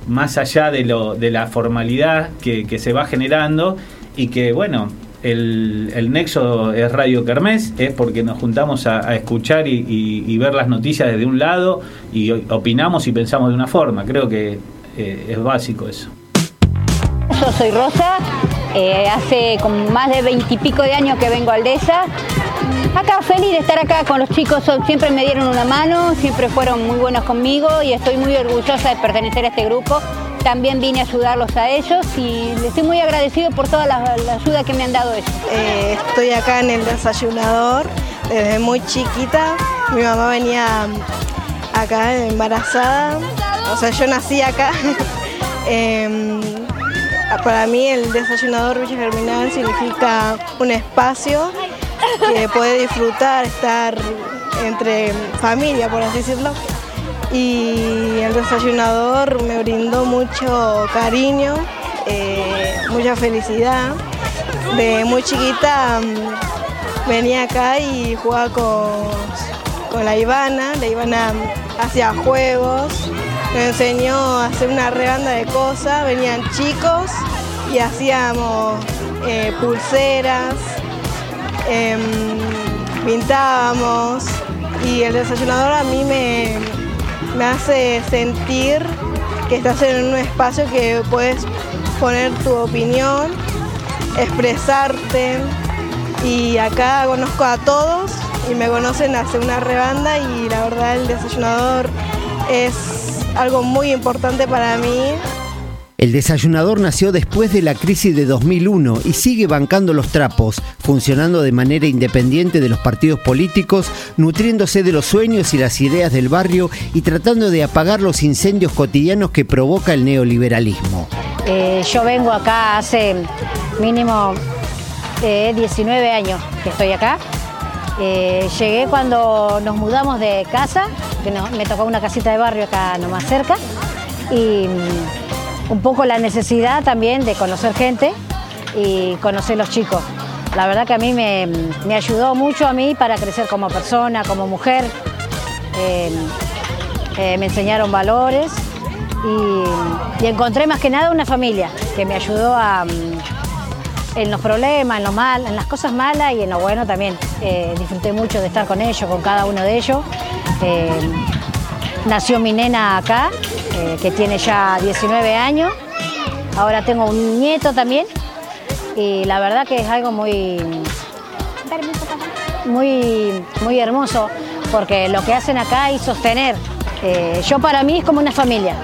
más allá de la formalidad que se va generando, y que bueno, el nexo es Radio Kermés, es porque nos juntamos a escuchar y ver las noticias desde un lado, y opinamos y pensamos de una forma. Creo que es básico eso. Yo soy Rosa, hace como más de 20 y pico de años que vengo a Aldesa. Acá feliz de estar acá con los chicos, siempre me dieron una mano, siempre fueron muy buenos conmigo y estoy muy orgullosa de pertenecer a este grupo. También vine a ayudarlos a ellos y les estoy muy agradecido por toda la ayuda que me han dado ellos. Estoy acá en el desayunador desde muy chiquita. Mi mamá venía acá embarazada, o sea, yo nací acá. Para mí el desayunador Villa Germinal significa un espacio que puede disfrutar, estar entre familia, por así decirlo. Y el desayunador me brindó mucho cariño, mucha felicidad. De muy chiquita venía acá y jugaba con la Ivana. La Ivana hacía juegos, me enseñó a hacer una rebanda de cosas. Venían chicos y hacíamos pulseras, pintábamos, y el desayunador a mí me hace sentir que estás en un espacio que puedes poner tu opinión, expresarte, y acá conozco a todos y me conocen hace una rebanda, y la verdad el desayunador es algo muy importante para mí. El desayunador nació después de la crisis de 2001 y sigue bancando los trapos, funcionando de manera independiente de los partidos políticos, nutriéndose de los sueños y las ideas del barrio y tratando de apagar los incendios cotidianos que provoca el neoliberalismo. Yo vengo acá hace mínimo 19 años que estoy acá. Llegué cuando nos mudamos de casa, que me tocó una casita de barrio acá nomás cerca, y un poco la necesidad también de conocer gente y conocer los chicos. La verdad que a mí me ayudó mucho a mí para crecer como persona, como mujer. Me enseñaron valores y encontré más que nada una familia que me ayudó en los problemas, en las cosas malas y en lo bueno también. Disfruté mucho de estar con ellos, con cada uno de ellos. Nació mi nena acá, que tiene ya 19 años. Ahora tengo un nieto también. Y la verdad que es algo muy hermoso, porque lo que hacen acá y sostener. Yo para mí es como una familia.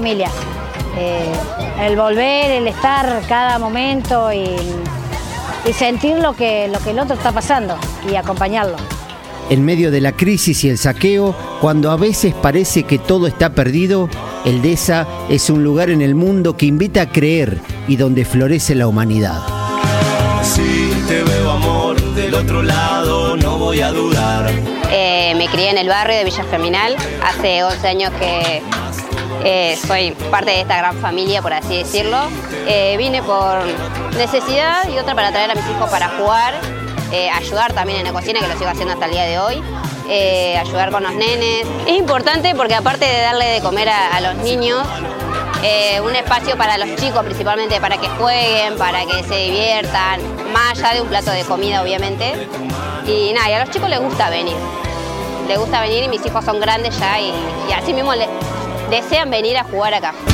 El volver, el estar cada momento y sentir lo que el otro está pasando y acompañarlo. En medio de la crisis y el saqueo, cuando a veces parece que todo está perdido, el DESA es un lugar en el mundo que invita a creer y donde florece la humanidad. Si te veo, amor, del otro lado, no voy a dudar. Me crié en el barrio de Villa Germinal. Hace 11 años que soy parte de esta gran familia, por así decirlo. Vine por necesidad y otra para traer a mis hijos para jugar. Ayudar también en la cocina, que lo sigo haciendo hasta el día de hoy, ayudar con los nenes. Es importante porque aparte de darle de comer a los niños, un espacio para los chicos principalmente, para que jueguen, para que se diviertan, más allá de un plato de comida obviamente. Y nada, y a los chicos les gusta venir y mis hijos son grandes ya y así mismo desean venir a jugar acá.